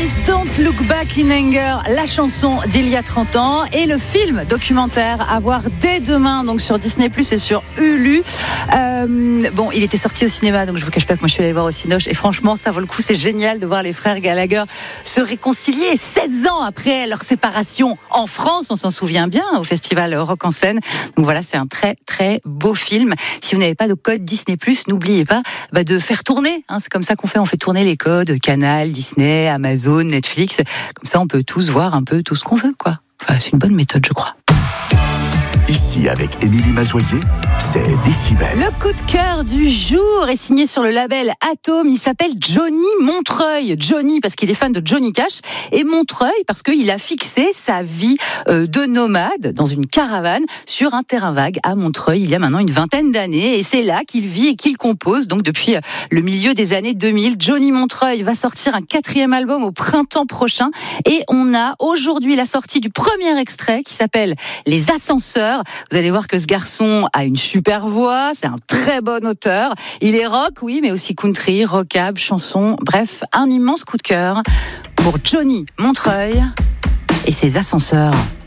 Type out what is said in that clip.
Please Don't Look Back in Anger, la chanson d'il y a 30 ans, et le film documentaire à voir dès demain donc sur Disney+ et sur Hulu. Bon, il était sorti au cinéma, donc je vous cache pas que moi je suis allée le voir au Cinoche, et franchement ça vaut le coup, c'est génial de voir les frères Gallagher se réconcilier 16 ans après leur séparation en France, on s'en souvient bien, au festival Rock en Seine. Donc voilà, c'est un très très beau film. Si vous n'avez pas de code Disney+, n'oubliez pas de faire tourner, hein, c'est comme ça qu'on fait, on fait tourner les codes Canal, Disney, Amazon, Netflix, comme ça on peut tous voir un peu tout ce qu'on veut, quoi. Enfin, c'est une bonne méthode, je crois. Ici, avec Émilie Mazoyer, c'est Décibel. Le coup de cœur du jour est signé sur le label Atome. Il s'appelle Johnny Montreuil. Johnny parce qu'il est fan de Johnny Cash, et Montreuil parce qu'il a fixé sa vie de nomade dans une caravane sur un terrain vague à Montreuil il y a maintenant une vingtaine d'années, et c'est là qu'il vit et qu'il compose donc depuis le milieu des années 2000. Johnny Montreuil va sortir un 4e album au printemps prochain, et on a aujourd'hui la sortie du premier extrait qui s'appelle Les Ascenseurs. Vous allez voir que ce garçon a une super voix, c'est un très bon auteur. Il est rock, oui, mais aussi country, rockab, chanson. Bref, un immense coup de cœur pour Johnny Montreuil et ses Ascenseurs.